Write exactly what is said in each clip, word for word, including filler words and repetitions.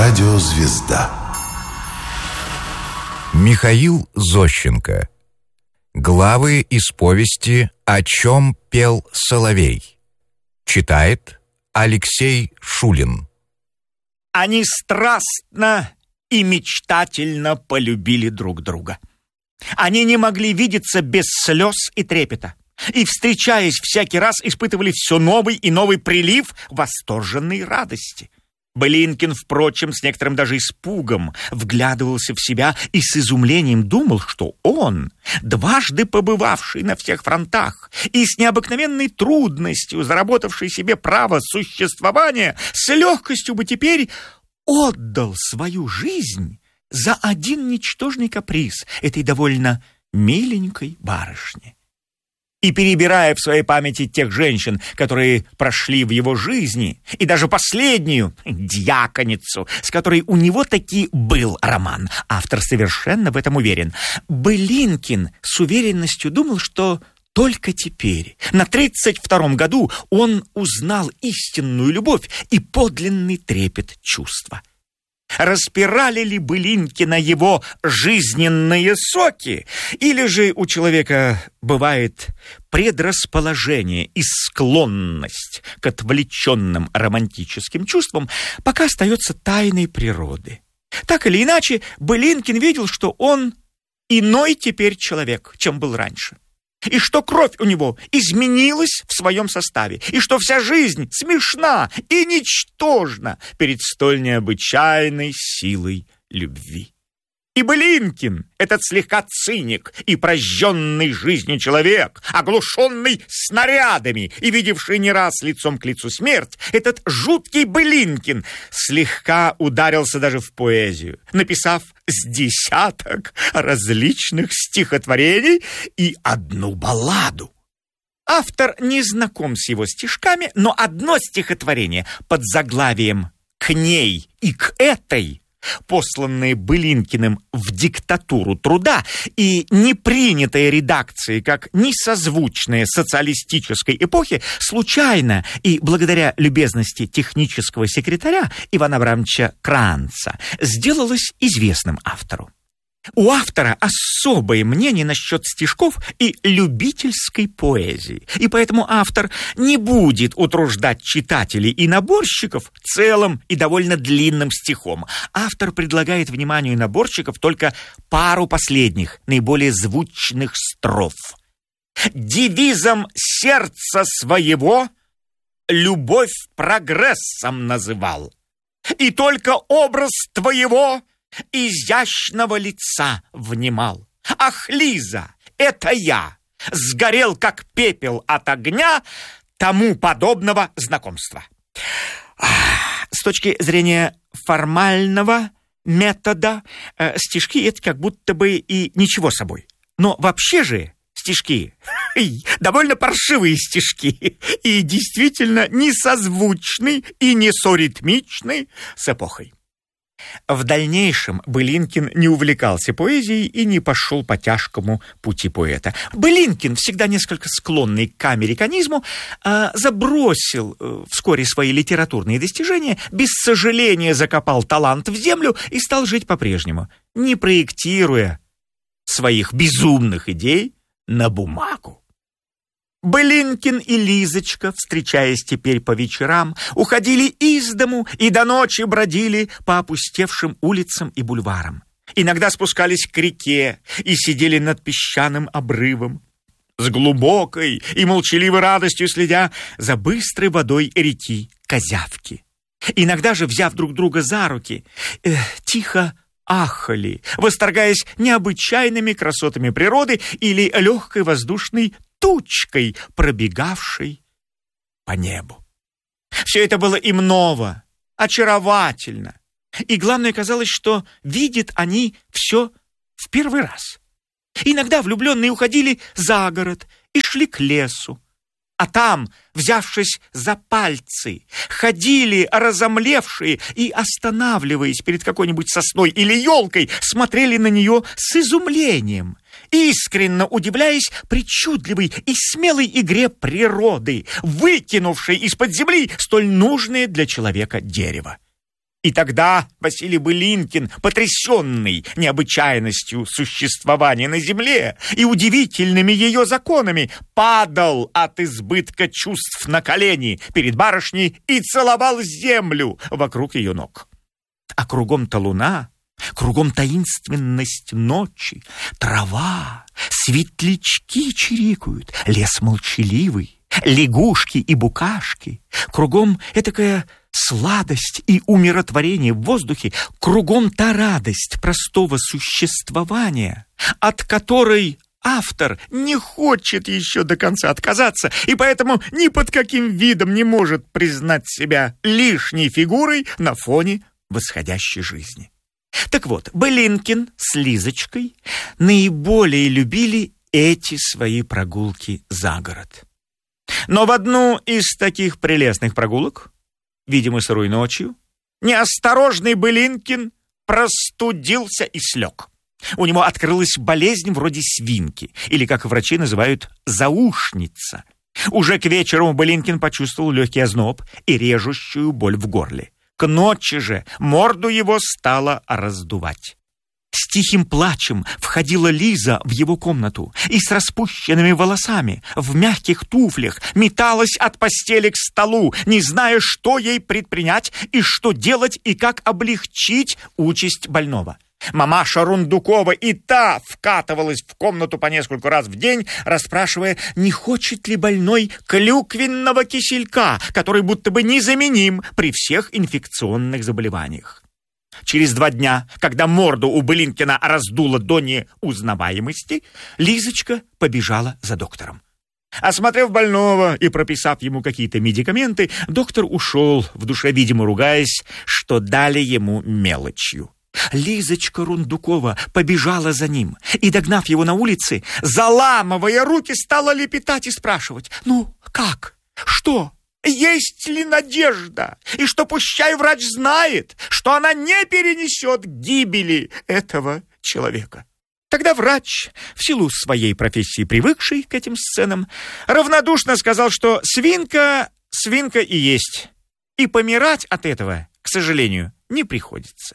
Радиозвезда. Михаил Зощенко. Главы из повести «О чем пел соловей». Читает Алексей Шулин. Они страстно и мечтательно полюбили друг друга. Они не могли видеться без слез и трепета. И, встречаясь, всякий раз испытывали все новый и новый прилив восторженной радости. Былинкин, впрочем, с некоторым даже испугом вглядывался в себя и с изумлением думал, что он, дважды побывавший на всех фронтах и с необыкновенной трудностью заработавший себе право существования, с легкостью бы теперь отдал свою жизнь за один ничтожный каприз этой довольно миленькой барышни. И, перебирая в своей памяти тех женщин, которые прошли в его жизни, и даже последнюю, дьяконицу, с которой у него таки был роман, автор совершенно в этом уверен, Былинкин с уверенностью думал, что только теперь, на тридцать втором году, он узнал истинную любовь и подлинный трепет чувства. Распирали ли Былинкина его жизненные соки, или же у человека бывает предрасположение и склонность к отвлеченным романтическим чувствам, пока остается тайной природы. Так или иначе, Былинкин видел, что он иной теперь человек, чем был раньше. И что кровь у него изменилась в своем составе, и что вся жизнь смешна и ничтожна перед столь необычайной силой любви. И Былинкин, этот слегка циник и прожженный жизнью человек, оглушенный снарядами и видевший не раз лицом к лицу смерть, этот жуткий Былинкин слегка ударился даже в поэзию, написав с десяток различных стихотворений и одну балладу. Автор не знаком с его стишками, но одно стихотворение под заглавием «К ней и к этой», посланные Былинкиным в диктатуру труда и не принятые редакцией как несозвучные социалистической эпохи, случайно и благодаря любезности технического секретаря Ивана Абрамовича Кранца сделалось известным автору. У автора особое мнение насчет стишков и любительской поэзии, и поэтому автор не будет утруждать читателей и наборщиков целым и довольно длинным стихом. Автор предлагает вниманию наборщиков только пару последних, наиболее звучных строф. «Девизом сердца своего любовь прогрессом называл, и только образ твоего изящного лица внимал. Ах, Лиза, это я, сгорел как пепел от огня тому подобного знакомства». С точки зрения формального метода э, стишки — это как будто бы и ничего собой. Но вообще же стишки довольно паршивые стишки и действительно несозвучны и несоритмичны с эпохой. В дальнейшем Былинкин не увлекался поэзией и не пошел по тяжкому пути поэта. Былинкин, всегда несколько склонный к американизму, забросил вскоре свои литературные достижения, без сожаления закопал талант в землю и стал жить по-прежнему, не проектируя своих безумных идей на бумагу. Былинкин и Лизочка, встречаясь теперь по вечерам, уходили из дому и до ночи бродили по опустевшим улицам и бульварам. Иногда спускались к реке и сидели над песчаным обрывом, с глубокой и молчаливой радостью следя за быстрой водой реки Козявки. Иногда же, взяв друг друга за руки, э, тихо ахали, восторгаясь необычайными красотами природы или легкой воздушной тучкой, пробегавшей по небу. Все это было им ново, очаровательно. И главное, казалось, что видят они все в первый раз. Иногда влюбленные уходили за город и шли к лесу. А там, взявшись за пальцы, ходили разомлевшие и, останавливаясь перед какой-нибудь сосной или елкой, смотрели на нее с изумлением, искренне удивляясь причудливой и смелой игре природы, выкинувшей из-под земли столь нужное для человека дерево. И тогда Василий Былинкин, потрясенный необычайностью существования на земле и удивительными ее законами, падал от избытка чувств на колени перед барышней и целовал землю вокруг ее ног. А кругом-то луна, кругом таинственность ночи, трава, светлячки чирикают, лес молчаливый, лягушки и букашки, кругом этакая сладость и умиротворение в воздухе, кругом та радость простого существования, от которой автор не хочет еще до конца отказаться и поэтому ни под каким видом не может признать себя лишней фигурой на фоне восходящей жизни. Так вот, Былинкин с Лизочкой наиболее любили эти свои прогулки за город. Но в одну из таких прелестных прогулок, видимо, сырой ночью, неосторожный Былинкин простудился и слег. У него открылась болезнь вроде свинки, или, как врачи называют, заушница. Уже к вечеру Былинкин почувствовал легкий озноб и режущую боль в горле. К ночи же морду его стало раздувать. С тихим плачем входила Лиза в его комнату и с распущенными волосами, в мягких туфлях, металась от постели к столу, не зная, что ей предпринять и что делать и как облегчить участь больного. Мамаша Рундукова и та вкатывалась в комнату по нескольку раз в день, расспрашивая, не хочет ли больной клюквенного киселька, который будто бы незаменим при всех инфекционных заболеваниях. Через два дня, когда морду у Былинкина раздуло до неузнаваемости, Лизочка побежала за доктором. Осмотрев больного и прописав ему какие-то медикаменты, доктор ушел, в душе, видимо, ругаясь, что дали ему мелочью. Лизочка Рундукова побежала за ним и, догнав его на улице, заламывая руки, стала лепетать и спрашивать: «Ну, как? Что? Есть ли надежда? И что пущай врач знает, что она не перенесет гибели этого человека». Тогда врач, в силу своей профессии привыкший к этим сценам, равнодушно сказал, что свинка, свинка и есть, и помирать от этого, к сожалению, не приходится.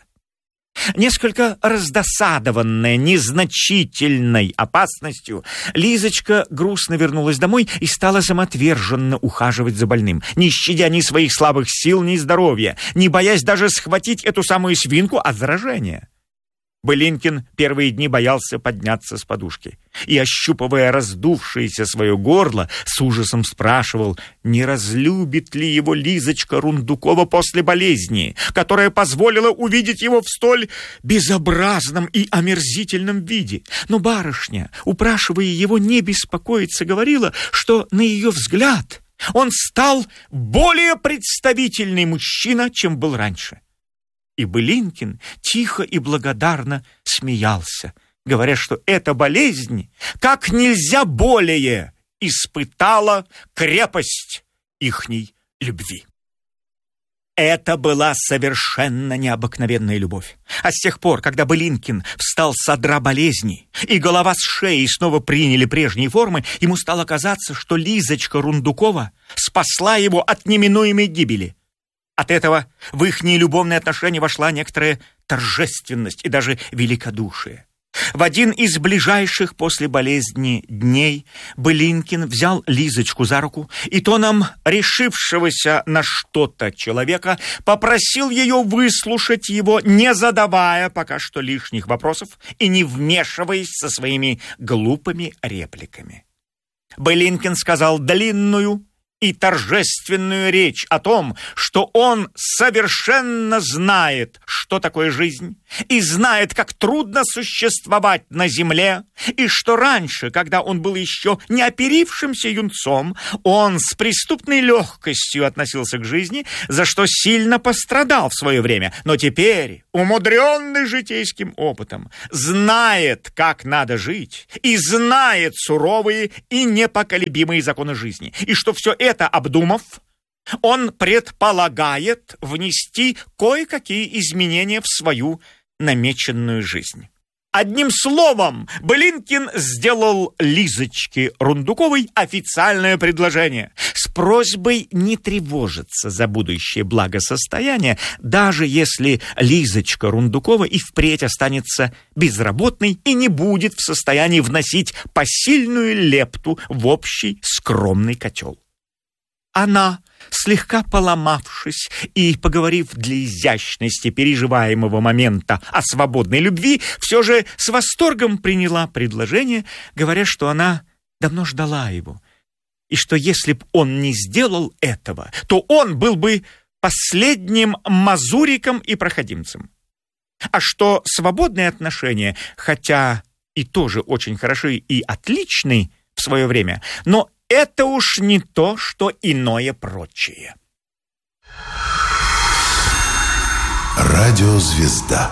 Несколько раздосадованная незначительной опасностью, Лизочка грустно вернулась домой и стала самоотверженно ухаживать за больным, не щадя ни своих слабых сил, ни здоровья, не боясь даже схватить эту самую свинку от заражения. Былинкин первые дни боялся подняться с подушки и, ощупывая раздувшееся свое горло, с ужасом спрашивал, не разлюбит ли его Лизочка Рундукова после болезни, которая позволила увидеть его в столь безобразном и омерзительном виде. Но барышня, упрашивая его не беспокоиться, говорила, что, на ее взгляд, он стал более представительный мужчина, чем был раньше. И Былинкин тихо и благодарно смеялся, говоря, что эта болезнь как нельзя более испытала крепость ихней любви. Это была совершенно необыкновенная любовь. А с тех пор, когда Былинкин встал с одра болезни, и голова с шеей снова приняли прежние формы, ему стало казаться, что Лизочка Рундукова спасла его от неминуемой гибели. От этого в ихние любовные отношения вошла некоторая торжественность и даже великодушие. В один из ближайших после болезни дней Былинкин взял Лизочку за руку и тоном решившегося на что-то человека попросил ее выслушать его, не задавая пока что лишних вопросов и не вмешиваясь со своими глупыми репликами. Былинкин сказал длинную и торжественную речь о том, что он совершенно знает, что такое жизнь, и знает, как трудно существовать на земле, и что раньше, когда он был еще не оперившимся юнцом, он с преступной легкостью относился к жизни, за что сильно пострадал в свое время, но теперь, умудренный житейским опытом, знает, как надо жить, и знает суровые и непоколебимые законы жизни, и что все это Это обдумав, он предполагает внести кое-какие изменения в свою намеченную жизнь. Одним словом, Былинкин сделал Лизочке Рундуковой официальное предложение с просьбой не тревожиться за будущее благосостояние, даже если Лизочка Рундукова и впредь останется безработной и не будет в состоянии вносить посильную лепту в общий скромный котел. Она, слегка поломавшись и поговорив для изящности переживаемого момента о свободной любви, все же с восторгом приняла предложение, говоря, что она давно ждала его, и что если б он не сделал этого, то он был бы последним мазуриком и проходимцем. А что свободные отношения, хотя и тоже очень хороши и отличны в свое время, но это уж не то, что иное прочее. Радиозвезда.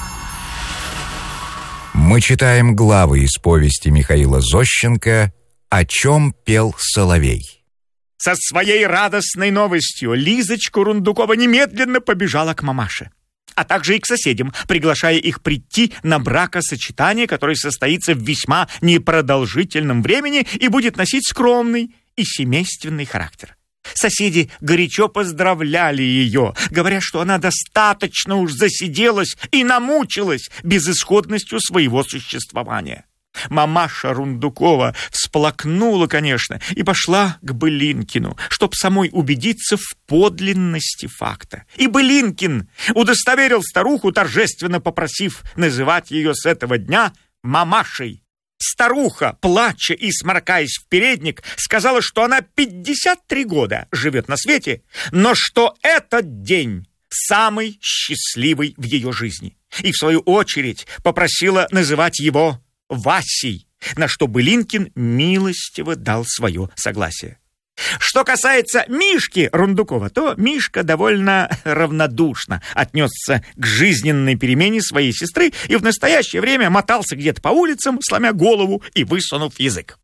Мы читаем главы из повести Михаила Зощенко «О чем пел соловей». Со своей радостной новостью Лизочка Рундукова немедленно побежала к мамаше, а также и к соседям, приглашая их прийти на бракосочетание, которое состоится в весьма непродолжительном времени и будет носить скромный и семейственный характер. Соседи горячо поздравляли ее, говоря, что она достаточно уж засиделась и намучилась безысходностью своего существования. Мамаша Рундукова всплакнула, конечно, и пошла к Былинкину, чтоб самой убедиться в подлинности факта. И Былинкин удостоверил старуху, торжественно попросив называть ее с этого дня мамашей. Старуха, плача и сморкаясь в передник, сказала, что она пятьдесят три года живет на свете, но что этот день самый счастливый в ее жизни. И в свою очередь попросила называть его Васей, на что Былинкин милостиво дал свое согласие. Что касается Мишки Рундукова, то Мишка довольно равнодушно отнесся к жизненной перемене своей сестры и в настоящее время мотался где-то по улицам, сломя голову и высунув язык.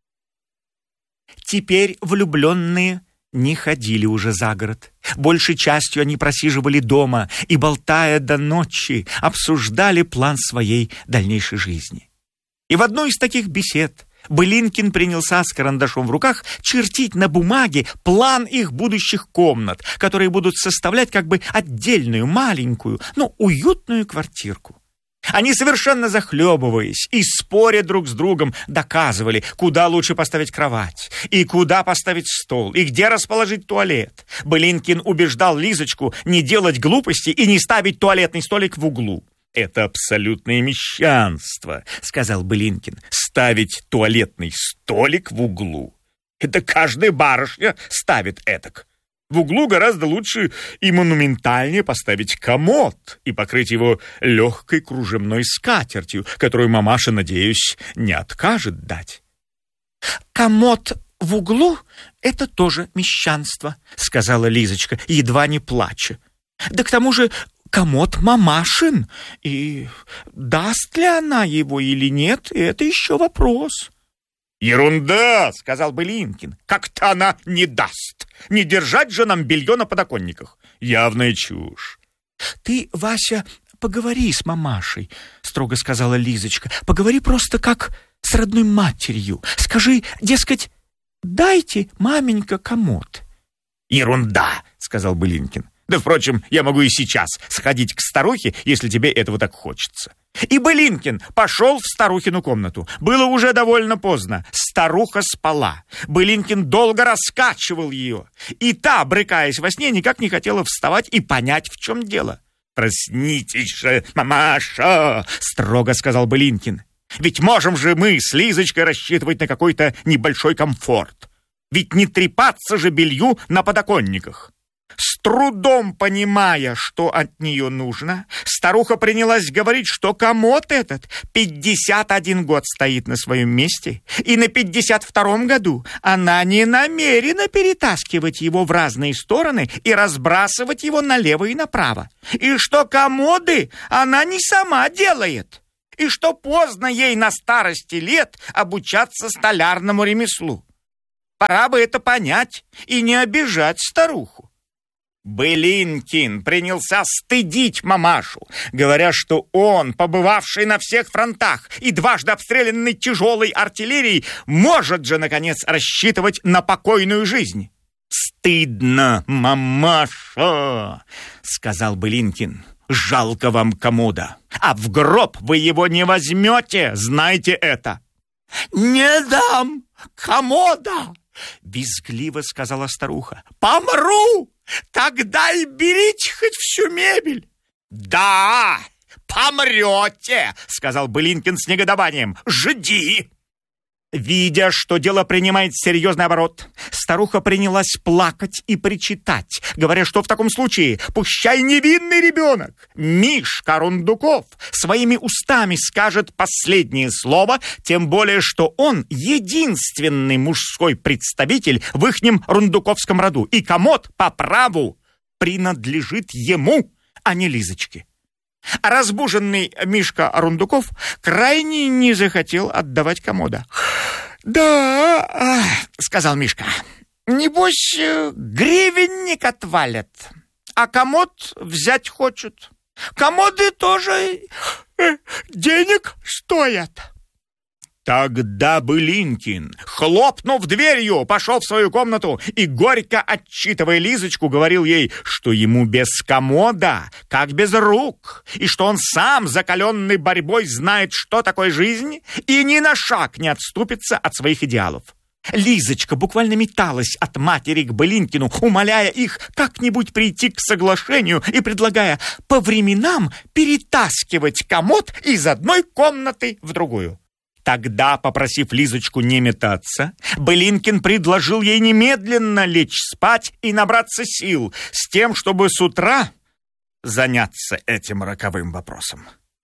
Теперь влюбленные не ходили уже за город. Большей частью они просиживали дома и, болтая до ночи, обсуждали план своей дальнейшей жизни. И в одной из таких бесед Былинкин принялся с карандашом в руках чертить на бумаге план их будущих комнат, которые будут составлять как бы отдельную, маленькую, но уютную квартирку. Они, совершенно захлебываясь и споря друг с другом, доказывали, куда лучше поставить кровать, и куда поставить стол, и где расположить туалет. Былинкин убеждал Лизочку не делать глупости и не ставить туалетный столик в углу. «Это абсолютное мещанство», — сказал Былинкин, — «ставить туалетный столик в углу. Это каждая барышня ставит этак. В углу гораздо лучше и монументальнее поставить комод и покрыть его легкой кружевной скатертью, которую мамаша, надеюсь, не откажет дать». «Комод в углу — это тоже мещанство», — сказала Лизочка, едва не плача. «Да к тому же комод мамашин, и даст ли она его или нет, это еще вопрос». «Ерунда», — сказал Былинкин, — «как-то она не даст. Не держать же нам белье на подоконниках. Явная чушь». «Ты, Вася, поговори с мамашей», — строго сказала Лизочка. «Поговори просто как с родной матерью. Скажи, дескать, дайте, маменька, комод». «Ерунда», — сказал Былинкин. «Да, впрочем, я могу и сейчас сходить к старухе, если тебе этого так хочется». И Былинкин пошел в старухину комнату. Было уже довольно поздно. Старуха спала. Былинкин долго раскачивал ее. И та, брыкаясь во сне, никак не хотела вставать и понять, в чем дело. «Проснитесь же, мамаша!» — строго сказал Былинкин. «Ведь можем же мы с Лизочкой рассчитывать на какой-то небольшой комфорт. Ведь не трепаться же белью на подоконниках». С трудом понимая, что от нее нужно, старуха принялась говорить, что комод этот пятьдесят один год стоит на своем месте, и на пятьдесят втором году она не намерена перетаскивать его в разные стороны и разбрасывать его налево и направо, и что комоды она не сама делает, и что поздно ей на старости лет обучаться столярному ремеслу. Пора бы это понять и не обижать старуху. Былинкин принялся стыдить мамашу, говоря, что он, побывавший на всех фронтах и дважды обстрелянный тяжелой артиллерией, может же, наконец, рассчитывать на покойную жизнь. «Стыдно, мамаша!» — сказал Былинкин. «Жалко вам комода, а в гроб вы его не возьмете, знайте это!» «Не дам комода!» — визгливо сказала старуха. «Помру! Тогда и берите хоть всю мебель!» «Да, помрете!» — сказал Былинкин с негодованием. «Жди!» Видя, что дело принимает серьезный оборот, старуха принялась плакать и причитать, говоря, что в таком случае пущай невинный ребенок, Мишка Рундуков, своими устами скажет последнее слово, тем более, что он единственный мужской представитель в ихнем рундуковском роду, и комод по праву принадлежит ему, а не Лизочке. А разбуженный Мишка Рундуков крайне не захотел отдавать комода. «Да, — сказал Мишка, — небось, гривенник отвалят, а комод взять хочет. Комоды тоже денег стоят». Тогда Былинкин, хлопнув дверью, пошел в свою комнату и, горько отчитывая Лизочку, говорил ей, что ему без комода, как без рук, и что он сам, закаленный борьбой, знает, что такое жизнь, и ни на шаг не отступится от своих идеалов. Лизочка буквально металась от матери к Былинкину, умоляя их как-нибудь прийти к соглашению и предлагая по временам перетаскивать комод из одной комнаты в другую. Тогда, попросив Лизочку не метаться, Былинкин предложил ей немедленно лечь спать и набраться сил с тем, чтобы с утра заняться этим роковым вопросом.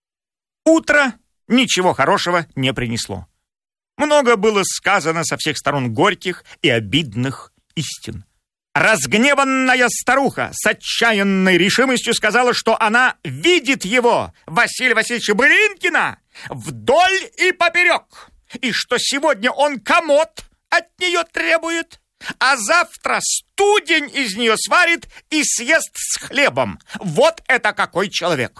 Утро ничего хорошего не принесло. Много было сказано со всех сторон горьких и обидных истин. Разгневанная старуха с отчаянной решимостью сказала, что она видит его, Василия Васильевича Былинкина, вдоль и поперек, и что сегодня он комод от нее требует, а завтра студень из нее сварит и съест с хлебом. Вот это какой человек!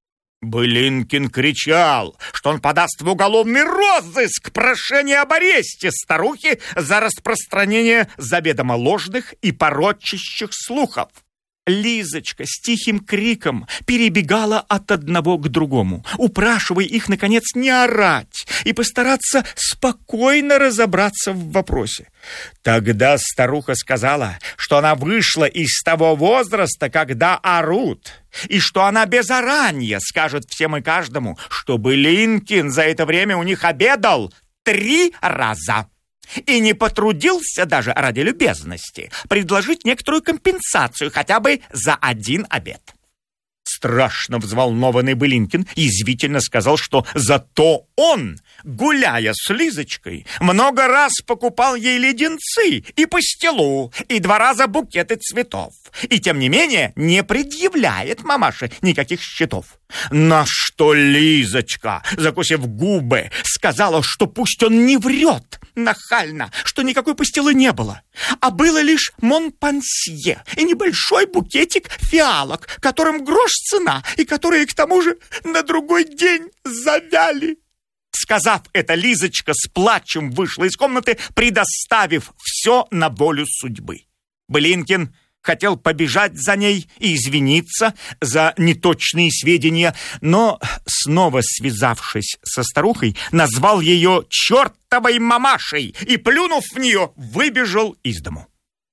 Былинкин кричал, что он подаст в уголовный розыск прошение об аресте старухи за распространение заведомо ложных и порочащих слухов. Лизочка с тихим криком перебегала от одного к другому, упрашивая их, наконец, не орать и постараться спокойно разобраться в вопросе. Тогда старуха сказала, что она вышла из того возраста, когда орут, и что она без оранья скажет всем и каждому, что Былинкин за это время у них обедал три раза. И не потрудился даже ради любезности предложить некоторую компенсацию хотя бы за один обед. Страшно взволнованный Былинкин язвительно сказал, что зато он, гуляя с Лизочкой, много раз покупал ей леденцы и пастилу, и два раза букеты цветов, и тем не менее не предъявляет мамаше никаких счетов. На что Лизочка, закусив губы, сказала, что пусть он не врет нахально, что никакой пастилы не было, а было лишь Монпансье и небольшой букетик фиалок, которым грош цена, и которые, к тому же, на другой день завяли. Сказав это, Лизочка с плачем вышла из комнаты, предоставив все на волю судьбы. Былинкин хотел побежать за ней и извиниться за неточные сведения, но, снова связавшись со старухой, назвал ее чертовой мамашей и, плюнув в нее, выбежал из дому.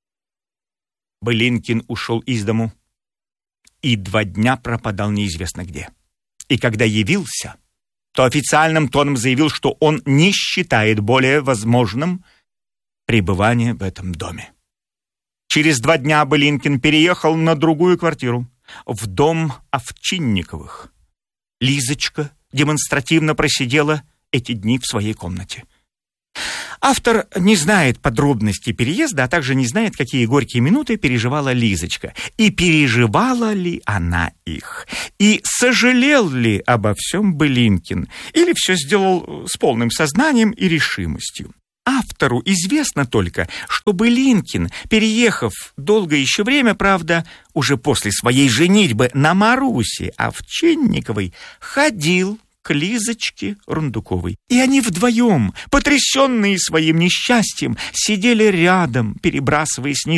Былинкин ушел из дому и два дня пропадал неизвестно где. И когда явился, то официальным тоном заявил, что он не считает более возможным пребывание в этом доме. Через два дня Былинкин переехал на другую квартиру, в дом Овчинниковых. Лизочка демонстративно просидела эти дни в своей комнате. Автор не знает подробностей переезда, а также не знает, какие горькие минуты переживала Лизочка. И переживала ли она их? И сожалел ли обо всем Былинкин? Или все сделал с полным сознанием и решимостью? Автор автору известно только, что Былинкин, переехав долго еще время, правда, уже после своей женитьбы на Марусе Овчинниковой, ходил к Лизочке Рундуковой. И они вдвоем, потрясенные своим несчастьем, сидели рядом, перебрасываясь